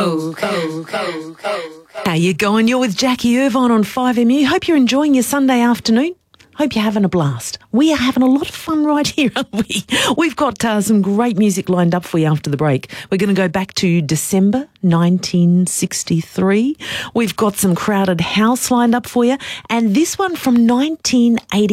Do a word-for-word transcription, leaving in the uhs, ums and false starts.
Go, go, go, go. How you going? You're with Jackie Irvine on five M U. Hope you're enjoying your Sunday afternoon. Hope you're having a blast. We are having a lot of fun right here, aren't we? We've got uh, some great music lined up for you after the break. We're going to go back to December nineteen sixty-three. We've got some Crowded House lined up for you. And this one from nineteen eighty.